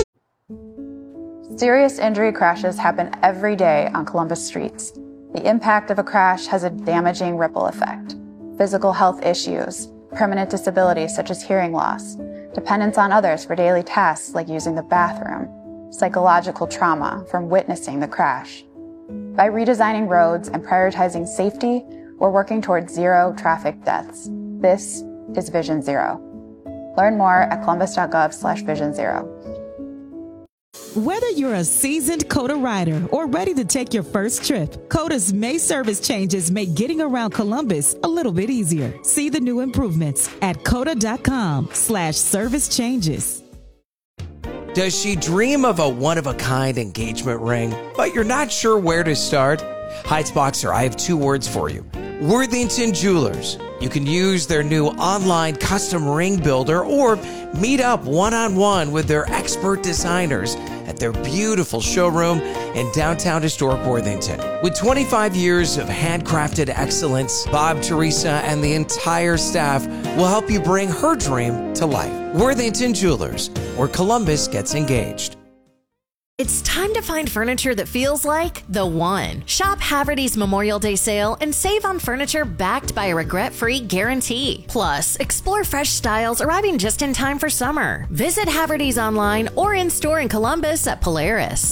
Serious injury crashes happen every day on Columbus streets. The impact of a crash has a damaging ripple effect. Physical health issues, permanent disabilities such as hearing loss, dependence on others for daily tasks like using the bathroom, psychological trauma from witnessing the crash. By redesigning roads and prioritizing safety, we're working towards zero traffic deaths. This is Vision Zero. Learn more at columbus.gov slash vision zero. Whether you're a seasoned COTA rider or ready to take your first trip, COTA's May service changes make getting around Columbus a little bit easier. See the new improvements at cota.com slash service changes. Does she dream of a one-of-a-kind engagement ring, but you're not sure where to start? Heights Boxer, I have two words for you. Worthington Jewelers. You can use their new online custom ring builder or meet up one-on-one with their expert designers at their beautiful showroom in downtown historic Worthington. With twenty-five years of handcrafted excellence, Bob, Teresa, and the entire staff will help you bring her dream to life. Worthington Jewelers, where Columbus gets engaged. It's time to find furniture that feels like the one. Shop Haverty's Memorial Day sale and save on furniture backed by a regret-free guarantee. Plus, explore fresh styles arriving just in time for summer. Visit Haverty's online or in-store in Columbus at Polaris.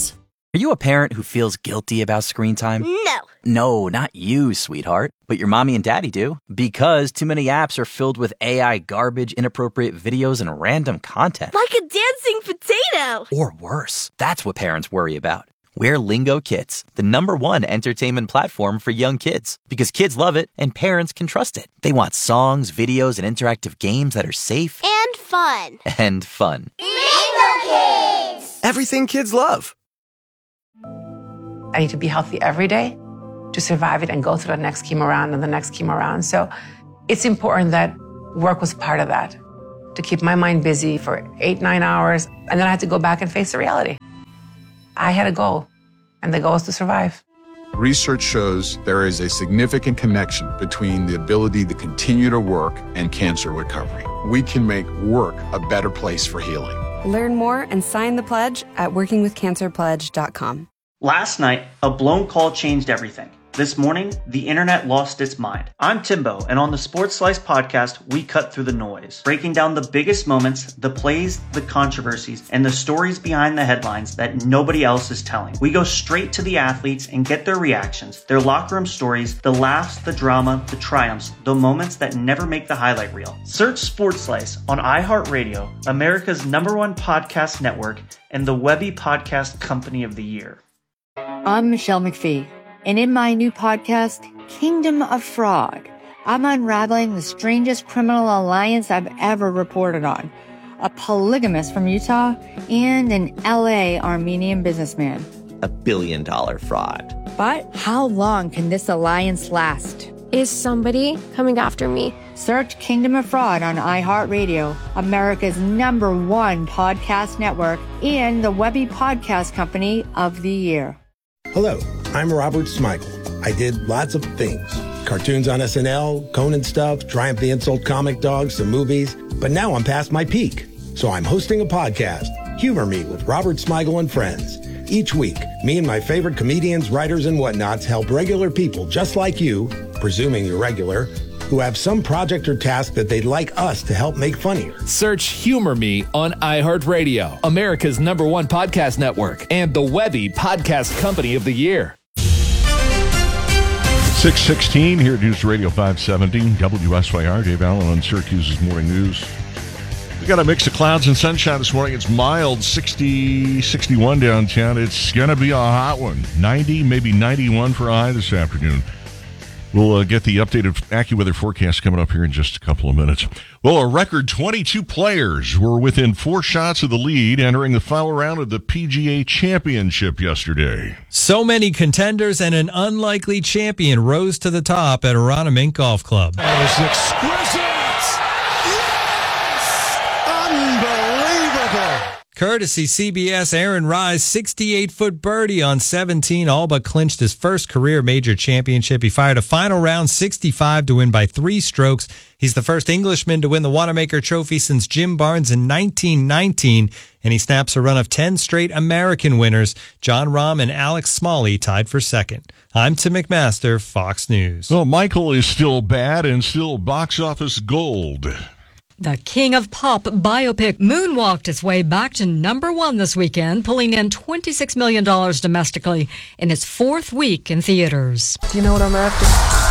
Are you a parent who feels guilty about screen time? No. No, not you, sweetheart. But your mommy and daddy do. Because too many apps are filled with A I garbage, inappropriate videos, and random content. Like a dancing potato. Or worse. That's what parents worry about. We're Lingo Kids, the number one entertainment platform for young kids. Because kids love it and parents can trust it. They want songs, videos, and interactive games that are safe. And fun. And fun. Lingo Kids! Everything kids love. I need to be healthy every day to survive it and go through the next chemo round and the next chemo round. So it's important that work was part of that, to keep my mind busy for eight, nine hours. And then I had to go back and face the reality. I had a goal, and the goal is to survive. Research shows there is a significant connection between the ability to continue to work and cancer recovery. We can make work a better place for healing. Learn more and sign the pledge at working with cancer pledge dot com. Last night, a blown call changed everything. This morning, the internet lost its mind. I'm Timbo, and on the Sports Slice podcast, we cut through the noise, breaking down the biggest moments, the plays, the controversies, and the stories behind the headlines that nobody else is telling. We go straight to the athletes and get their reactions, their locker room stories, the laughs, the drama, the triumphs, the moments that never make the highlight reel. Search Sports Slice on iHeartRadio, America's number one podcast network, and the Webby Podcast Company of the Year. I'm Michelle McPhee, and in my new podcast, Kingdom of Fraud, I'm unraveling the strangest criminal alliance I've ever reported on. A polygamist from Utah and an L A Armenian businessman. A billion dollar fraud. But how long can this alliance last? Is somebody coming after me? Search Kingdom of Fraud on iHeartRadio, America's number one podcast network, and the Webby Podcast Company of the Year. Hello, I'm Robert Smigel. I did lots of things. Cartoons on S N L, Conan stuff, Triumph the Insult comic dogs, some movies. But now I'm past my peak. So I'm hosting a podcast, Humor Me with Robert Smigel and Friends. Each week, me and my favorite comedians, writers, and whatnots help regular people just like you, presuming you're regular, who have some project or task that they'd like us to help make funnier. Search Humor Me on iHeartRadio, America's number one podcast network, and the Webby Podcast Company of the Year. six sixteen here at News Radio five seventy, W S Y R. Dave Allen on Syracuse's Morning News. We got a mix of clouds and sunshine this morning. It's mild, sixty, sixty-one downtown. It's going to be a hot one. ninety, maybe ninety-one for a high this afternoon. We'll uh, get the updated AccuWeather forecast coming up here in just a couple of minutes. Well, a record twenty-two players were within four shots of the lead entering the final round of the P G A Championship yesterday. So many contenders and an unlikely champion rose to the top at Aronimink Golf Club. That was exquisite! Yes! Unbelievable! Courtesy C B S, Aaron Rise, sixty-eight-foot birdie on seventeen, all but clinched his first career major championship. He fired a final round sixty-five to win by three strokes. He's the first Englishman to win the Wanamaker Trophy since Jim Barnes in nineteen nineteen, and he snaps a run of ten straight American winners. John Rahm and Alex Smalley tied for second. I'm Tim McMaster, Fox News. Well, Michael is still bad and still box office gold. The King of Pop biopic moonwalked its way back to number one this weekend, pulling in twenty-six million dollars domestically in its fourth week in theaters. Do you know what I'm after?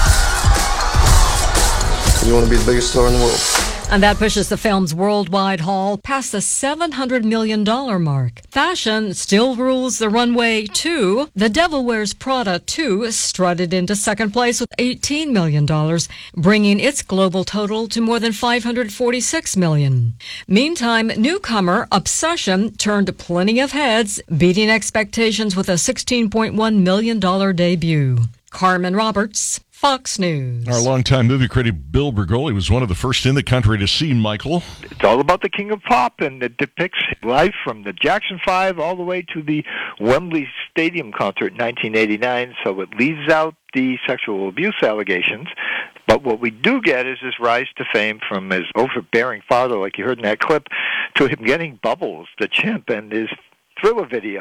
You want to be the biggest star in the world. And that pushes the film's worldwide haul past the seven hundred million dollars mark. Fashion still rules the runway, too. The Devil Wears Prada two strutted into second place with eighteen million dollars, bringing its global total to more than five hundred forty-six million dollars. Meantime, newcomer Obsession turned plenty of heads, beating expectations with a sixteen point one million dollars debut. Carmen Roberts, Fox News. Our longtime movie critic Bill Bergoli was one of the first in the country to see Michael. It's all about the King of Pop, and it depicts life from the Jackson Five all the way to the Wembley Stadium concert in nineteen eighty-nine, so it leaves out the sexual abuse allegations. But what we do get is his rise to fame from his overbearing father, like you heard in that clip, to him getting Bubbles, the chimp, and his Thriller video.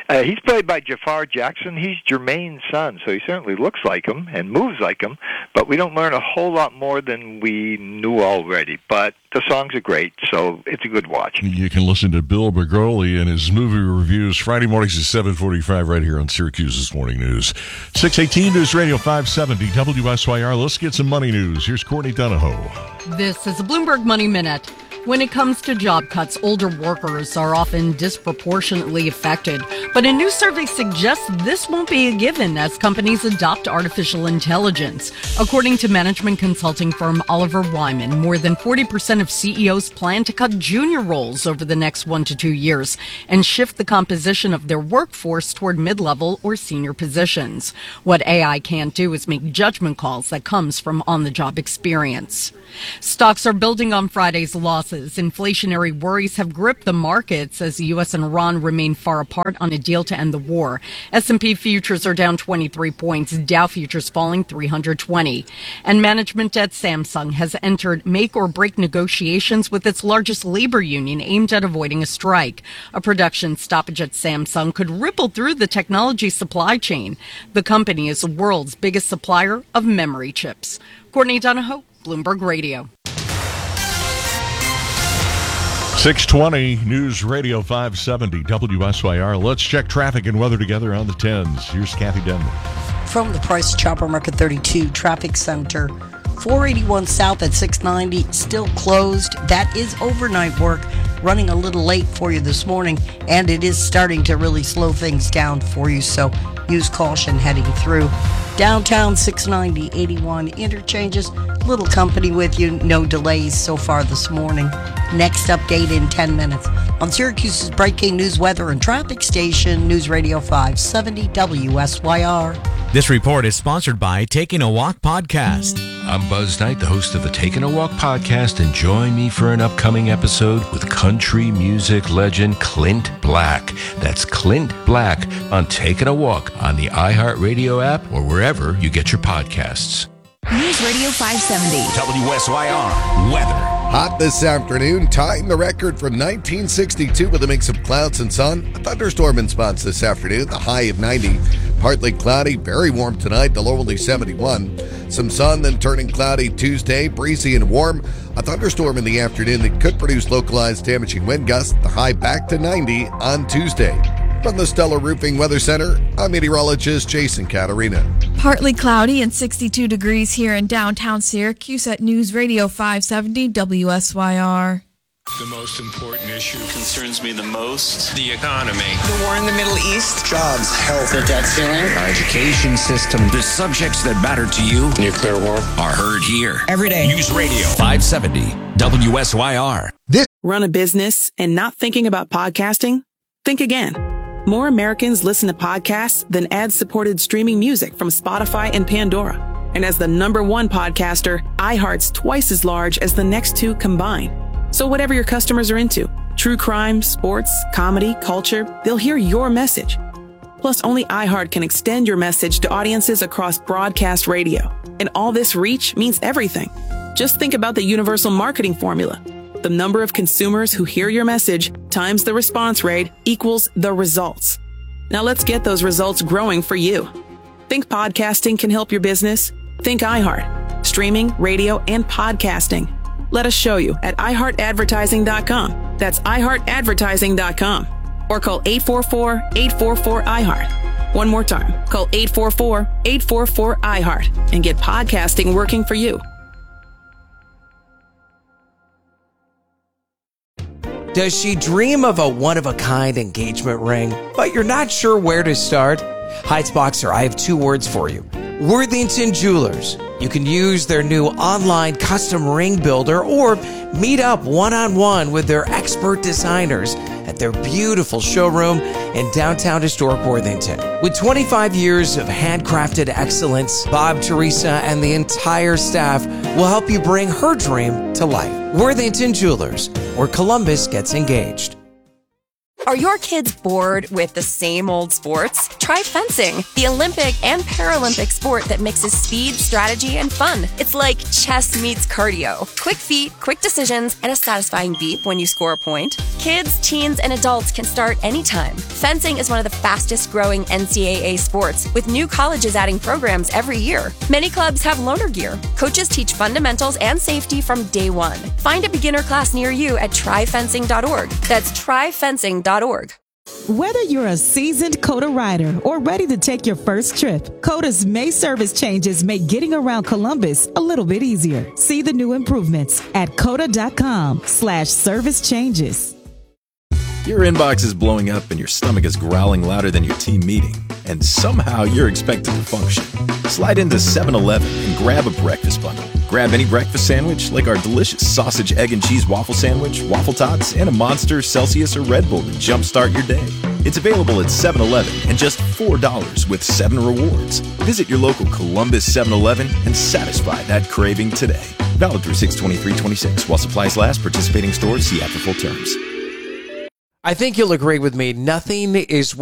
Uh, he's played by Jafar Jackson. He's Jermaine's son, so he certainly looks like him and moves like him, but we don't learn a whole lot more than we knew already. But the songs are great, so it's a good watch. You can listen to Bill Bergoli and his movie reviews Friday mornings at seven forty-five right here on Syracuse's Morning News. six eighteen News Radio five seventy W S Y R. Let's get some money news. Here's Courtney Donahoe. This is a Bloomberg Money Minute. When it comes to job cuts, older workers are often disproportionately affected. But a new survey suggests this won't be a given as companies adopt artificial intelligence. According to management consulting firm Oliver Wyman, more than forty percent of C E Os plan to cut junior roles over the next one to two years and shift the composition of their workforce toward mid-level or senior positions. What A I can't do is make judgment calls that comes from on-the-job experience. Stocks are building on Friday's losses. Inflationary worries have gripped the markets as the U S and Iran remain far apart on a deal to end the war. S and P futures are down twenty-three points, Dow futures falling three hundred twenty. And management at Samsung has entered make-or-break negotiations with its largest labor union aimed at avoiding a strike. A production stoppage at Samsung could ripple through the technology supply chain. The company is the world's biggest supplier of memory chips. Courtney Donahoe, Bloomberg Radio. six twenty News Radio five seventy W S Y R. Let's check traffic and weather together on the tens. Here's Kathy Denman. From the Price Chopper Market thirty-two Traffic Center, four eighty-one South at six ninety still closed. That is overnight work, running a little late for you this morning, and it is starting to really slow things down for you, so use caution heading through. Downtown six ninety eighty-one interchanges, little company with you, no delays so far this morning. Next update in ten minutes on Syracuse's breaking news, weather, and traffic station, News Radio five seventy W S Y R. This report is sponsored by Taking a Walk Podcast. I'm Buzz Knight, the host of the Taking a Walk Podcast, and join me for an upcoming episode with country music legend Clint Black. That's Clint Black on Taking a Walk on the iHeartRadio app or wherever you get your podcasts. News Radio five seventy W S Y R weather. Hot this afternoon, tying the record from nineteen sixty-two with a mix of clouds and sun. A thunderstorm in spots this afternoon, the high of ninety. Partly cloudy, very warm tonight, the low only seventy-one. Some sun, then turning cloudy Tuesday, breezy and warm. A thunderstorm in the afternoon that could produce localized damaging wind gusts, the high back to ninety on Tuesday. From the Stellar Roofing Weather Center, I'm meteorologist Jason Caterina. Partly cloudy and sixty-two degrees here in downtown Syracuse at News Radio five seventy W S Y R. The most important issue concerns me the most. The economy. The war in the Middle East. Jobs, health, the debt ceiling. Our education system. The subjects that matter to you. Nuclear war. Are heard here. Every day. News Radio five seventy W S Y R. This Run a business and not thinking about podcasting? Think again. More Americans listen to podcasts than ad-supported streaming music from Spotify and Pandora. And as the number one podcaster, iHeart's twice as large as the next two combined. So whatever your customers are into, true crime, sports, comedy, culture, they'll hear your message. Plus, only iHeart can extend your message to audiences across broadcast radio. And all this reach means everything. Just think about the universal marketing formula. The number of consumers who hear your message times the response rate equals the results. Now let's get those results growing for you. Think podcasting can help your business? Think iHeart. Streaming, radio, and podcasting. Let us show you at i heart advertising dot com. That's i heart advertising dot com. Or call eight four four, eight four four, I heart. One more time. Call eight four four, eight four four, I heart and get podcasting working for you. Does she dream of a one-of-a-kind engagement ring, but you're not sure where to start? Heitzboxer, I have two words for you. Worthington Jewelers. You can use their new online custom ring builder or meet up one-on-one with their expert designers at their beautiful showroom in downtown historic Worthington. With twenty-five years of handcrafted excellence, Bob, Teresa, and the entire staff will help you bring her dream to life. Worthington Jewelers, where Columbus gets engaged. Are your kids bored with the same old sports? Try fencing, the Olympic and Paralympic sport that mixes speed, strategy, and fun. It's like chess meets cardio. Quick feet, quick decisions, and a satisfying beep when you score a point. Kids, teens, and adults can start anytime. Fencing is one of the fastest growing N C double A sports, with new colleges adding programs every year. Many clubs have loaner gear. Coaches teach fundamentals and safety from day one. Find a beginner class near you at try fencing dot org. That's try fencing dot org. Whether you're a seasoned COTA rider or ready to take your first trip, COTA's May service changes make getting around Columbus a little bit easier. See the new improvements at cota dot com slash service changes. Your inbox is blowing up and your stomach is growling louder than your team meeting, and somehow you're expected to function. Slide into seven eleven and grab a breakfast bundle. Grab any breakfast sandwich like our delicious sausage, egg, and cheese waffle sandwich, waffle tots, and a Monster, Celsius, or Red Bull to jumpstart your day. It's available at seven eleven and just four dollars with seven rewards. Visit your local Columbus seven eleven and satisfy that craving today. Valid through six twenty-three twenty-six. While supplies last, participating stores see app for full terms. I think you'll agree with me. Nothing is